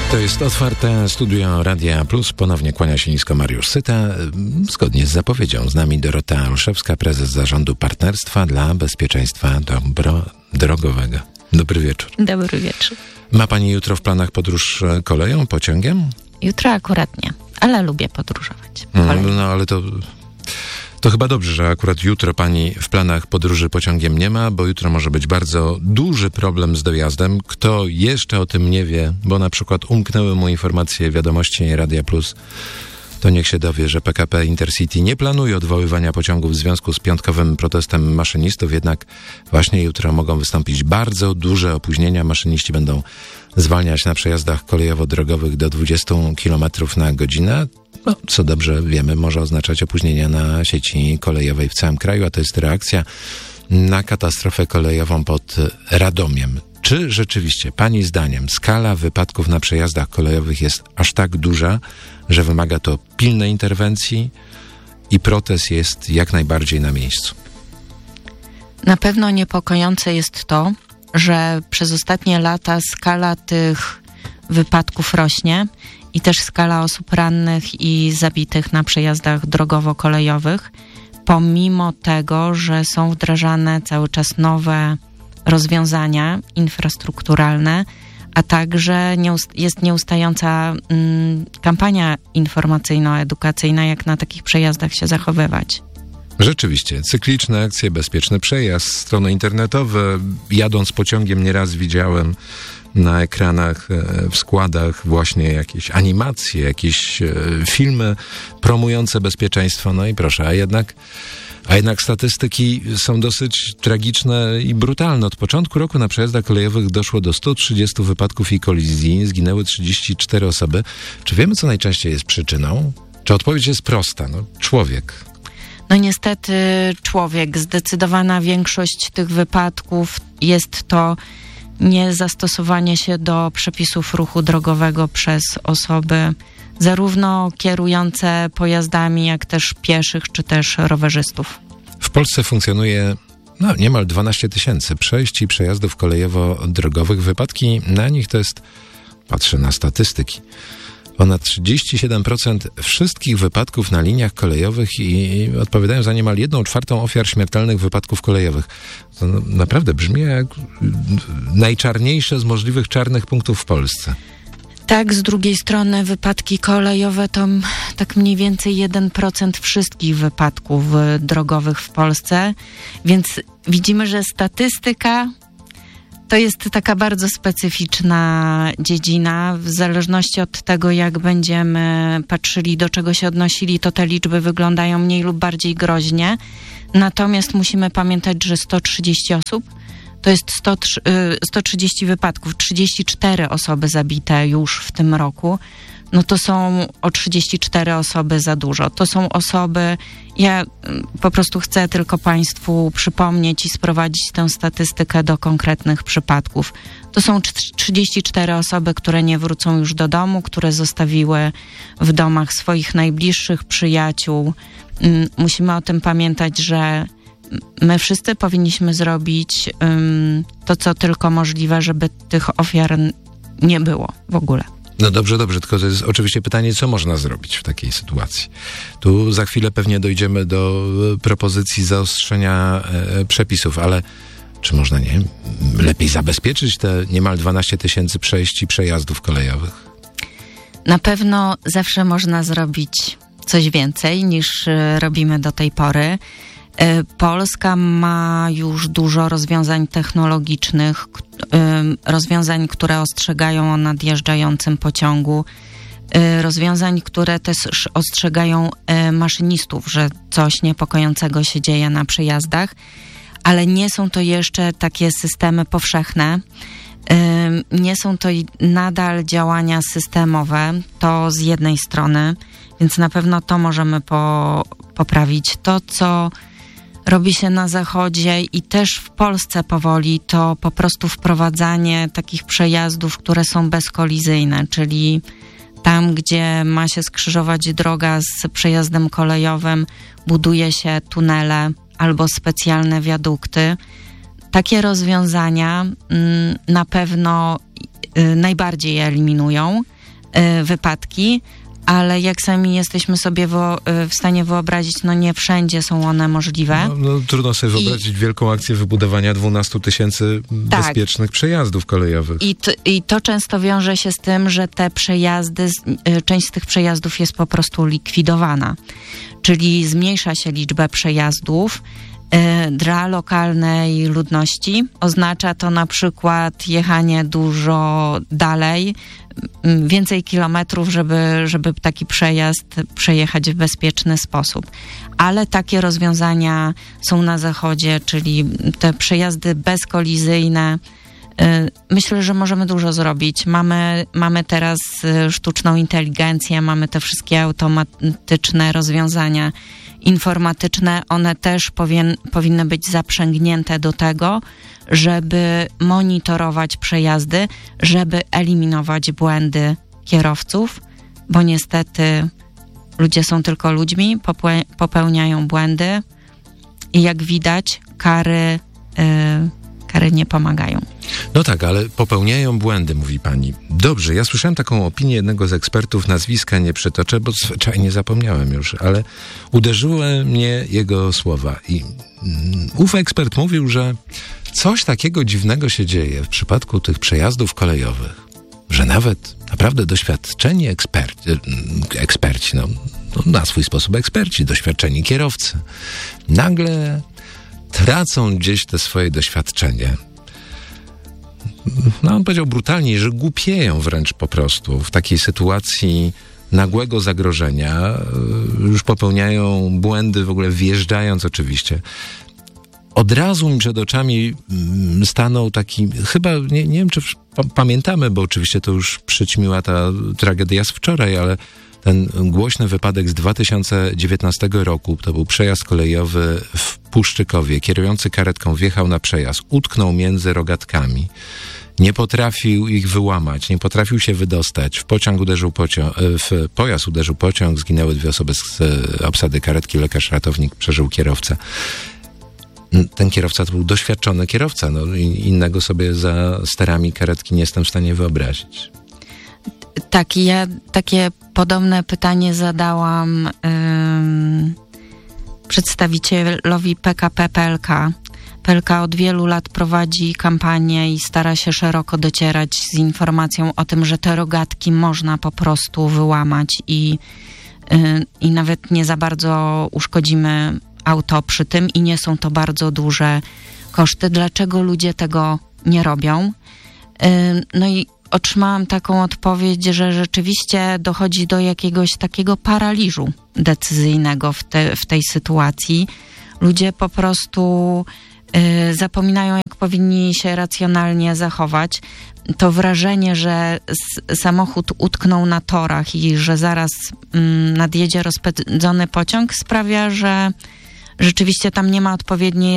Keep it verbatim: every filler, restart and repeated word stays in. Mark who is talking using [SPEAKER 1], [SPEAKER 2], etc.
[SPEAKER 1] To jest otwarte studio Radia Plus. Ponownie kłania się nisko Mariusz Syta. Zgodnie z zapowiedzią z nami Dorota Olszewska, prezes Zarządu Partnerstwa dla Bezpieczeństwa Dobro Drogowego. Dobry wieczór.
[SPEAKER 2] Dobry wieczór.
[SPEAKER 1] Ma pani jutro w planach podróż koleją, pociągiem?
[SPEAKER 2] Jutro akurat nie, ale lubię podróżować.
[SPEAKER 1] Mm, no ale to... To chyba dobrze, że akurat jutro pani w planach podróży pociągiem nie ma, bo jutro może być bardzo duży problem z dojazdem. Kto jeszcze o tym nie wie, bo na przykład umknęły mu informacje wiadomości Radia Plus, to niech się dowie, że P K P Intercity nie planuje odwoływania pociągów w związku z piątkowym protestem maszynistów, jednak właśnie jutro mogą wystąpić bardzo duże opóźnienia. Maszyniści będą zwalniać na przejazdach kolejowo-drogowych do dwudziestu kilometrów na godzinę. No, co dobrze wiemy, może oznaczać opóźnienia na sieci kolejowej w całym kraju, a to jest reakcja na katastrofę kolejową pod Radomiem. Czy rzeczywiście, pani zdaniem, skala wypadków na przejazdach kolejowych jest aż tak duża, że wymaga to pilnej interwencji i protest jest jak najbardziej na miejscu?
[SPEAKER 2] Na pewno niepokojące jest to, że przez ostatnie lata skala tych wypadków rośnie i też skala osób rannych i zabitych na przejazdach drogowo-kolejowych, pomimo tego, że są wdrażane cały czas nowe rozwiązania infrastrukturalne, a także nieust- jest nieustająca mm, kampania informacyjno-edukacyjna, jak na takich przejazdach się zachowywać.
[SPEAKER 1] Rzeczywiście, cykliczne akcje, bezpieczny przejazd, strony internetowe. Jadąc pociągiem nieraz widziałem na ekranach, w składach właśnie jakieś animacje, jakieś filmy promujące bezpieczeństwo. No i proszę, a jednak, a jednak statystyki są dosyć tragiczne i brutalne. Od początku roku na przejazdach kolejowych doszło do stu trzydziestu wypadków i kolizji. Zginęły trzydzieści cztery osoby. Czy wiemy, co najczęściej jest przyczyną? Czy odpowiedź jest prosta? No, człowiek.
[SPEAKER 2] No niestety człowiek. Zdecydowana większość tych wypadków jest to niezastosowanie się do przepisów ruchu drogowego przez osoby zarówno kierujące pojazdami, jak też pieszych, czy też rowerzystów.
[SPEAKER 1] W Polsce funkcjonuje no, niemal dwanaście tysięcy przejść i przejazdów kolejowo-drogowych. Wypadki na nich to jest, patrzę na statystyki, ponad trzydzieści siedem procent wszystkich wypadków na liniach kolejowych i odpowiadają za niemal jedną czwartą ofiar śmiertelnych wypadków kolejowych. To naprawdę brzmi jak najczarniejsze z możliwych czarnych punktów w Polsce.
[SPEAKER 2] Tak, z drugiej strony wypadki kolejowe to tak mniej więcej jeden procent wszystkich wypadków drogowych w Polsce, więc widzimy, że statystyka to jest taka bardzo specyficzna dziedzina. W zależności od tego, jak będziemy patrzyli, do czego się odnosili, to te liczby wyglądają mniej lub bardziej groźnie. Natomiast musimy pamiętać, że sto trzydzieści osób to jest sto trzydzieści wypadków, trzydzieści cztery osoby zabite już w tym roku. No to są o trzydzieści cztery osoby za dużo. To są osoby, ja po prostu chcę tylko Państwu przypomnieć i sprowadzić tę statystykę do konkretnych przypadków. To są trzydzieści cztery osoby, które nie wrócą już do domu, które zostawiły w domach swoich najbliższych przyjaciół. Musimy o tym pamiętać, że my wszyscy powinniśmy zrobić um, to, co tylko możliwe, żeby tych ofiar nie było w ogóle.
[SPEAKER 1] No dobrze, dobrze, tylko to jest oczywiście pytanie, co można zrobić w takiej sytuacji. Tu za chwilę pewnie dojdziemy do propozycji zaostrzenia e, przepisów, ale czy można, nie lepiej zabezpieczyć te niemal dwanaście tysięcy przejść i przejazdów kolejowych?
[SPEAKER 2] Na pewno zawsze można zrobić coś więcej niż robimy do tej pory. Polska ma już dużo rozwiązań technologicznych, rozwiązań, które ostrzegają o nadjeżdżającym pociągu, rozwiązań, które też ostrzegają maszynistów, że coś niepokojącego się dzieje na przejazdach, ale nie są to jeszcze takie systemy powszechne. Nie są to nadal działania systemowe, to z jednej strony, więc na pewno to możemy po, poprawić. To, co robi się na zachodzie i też w Polsce powoli, to po prostu wprowadzanie takich przejazdów, które są bezkolizyjne, czyli tam, gdzie ma się skrzyżować droga z przejazdem kolejowym, buduje się tunele albo specjalne wiadukty. Takie rozwiązania mm, na pewno y, najbardziej je eliminują. y, wypadki, ale jak sami jesteśmy sobie wo, w stanie wyobrazić, no nie wszędzie są one możliwe.
[SPEAKER 1] No, no, trudno sobie I, wyobrazić wielką akcję wybudowania dwunastu tysięcy tak, bezpiecznych przejazdów kolejowych.
[SPEAKER 2] I to, I to często wiąże się z tym, że te przejazdy, część z tych przejazdów jest po prostu likwidowana. Czyli zmniejsza się liczbę przejazdów. Dla lokalnej ludności oznacza to na przykład jechanie dużo dalej, więcej kilometrów, żeby, żeby taki przejazd przejechać w bezpieczny sposób. Ale takie rozwiązania są na zachodzie, czyli te przejazdy bezkolizyjne. Myślę, że możemy dużo zrobić. Mamy, mamy teraz sztuczną inteligencję, mamy te wszystkie automatyczne rozwiązania informatyczne. One też powin, powinny być zaprzęgnięte do tego, żeby monitorować przejazdy, żeby eliminować błędy kierowców, bo niestety ludzie są tylko ludźmi, popłe- popełniają błędy i jak widać kary, yy, kary nie pomagają.
[SPEAKER 1] No tak, ale popełniają błędy, mówi pani. Dobrze, ja słyszałem taką opinię jednego z ekspertów, nazwiska nie przytoczę, bo zwyczajnie zapomniałem już, ale uderzyły mnie jego słowa. I um, ów ekspert mówił, że coś takiego dziwnego się dzieje w przypadku tych przejazdów kolejowych, że nawet naprawdę doświadczeni eksperci, eksperci no, no na swój sposób eksperci, doświadczeni kierowcy, nagle tracą gdzieś te swoje doświadczenie. No on powiedział brutalnie, że głupieją wręcz po prostu w takiej sytuacji nagłego zagrożenia. Już popełniają błędy w ogóle wjeżdżając oczywiście. Od razu mi przed oczami stanął taki, chyba, nie, nie wiem czy pamiętamy, bo oczywiście to już przyćmiła ta tragedia z wczoraj, ale ten głośny wypadek z dwa tysiące dziewiętnastego roku, to był przejazd kolejowy w Puszczykowie. Kierujący karetką wjechał na przejazd, utknął między rogatkami. Nie potrafił ich wyłamać, nie potrafił się wydostać. W pociąg uderzył pociąg, w pojazd uderzył pociąg, zginęły dwie osoby z obsady karetki, lekarz ratownik, przeżył kierowca. Ten kierowca to był doświadczony kierowca, no innego sobie za sterami karetki nie jestem w stanie wyobrazić.
[SPEAKER 2] Tak, ja takie podobne pytanie zadałam ym, przedstawicielowi P K P P L K. P L K od wielu lat prowadzi kampanię i stara się szeroko docierać z informacją o tym, że te rogatki można po prostu wyłamać i, yy, i nawet nie za bardzo uszkodzimy auto przy tym i nie są to bardzo duże koszty. Dlaczego ludzie tego nie robią? Yy, no i otrzymałam taką odpowiedź, że rzeczywiście dochodzi do jakiegoś takiego paraliżu decyzyjnego w, te, w tej sytuacji. Ludzie po prostu y, zapominają, jak powinni się racjonalnie zachować. To wrażenie, że s- samochód utknął na torach i że zaraz mm, nadjedzie rozpędzony pociąg sprawia, że rzeczywiście tam nie ma odpowiedniej